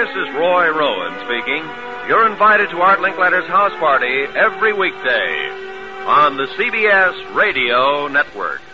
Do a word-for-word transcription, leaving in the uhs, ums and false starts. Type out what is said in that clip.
This is Roy Rowan speaking. You're invited to Art Linkletter's house party every weekday on the C B S Radio Network.